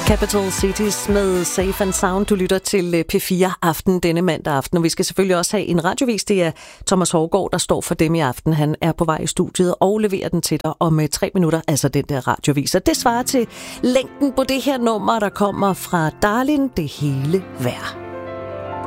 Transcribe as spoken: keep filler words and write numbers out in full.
Capital Cities med Safe and Sound. Du lytter til P fire Aften denne mandag aften, og vi skal selvfølgelig også have en radiovis. Det er Thomas Hougaard, der står for dem i aften. Han er på vej i studiet og leverer den til dig om tre minutter, altså den der radiovis. Og det svarer til længden på det her nummer, der kommer fra Darlin, det hele værd.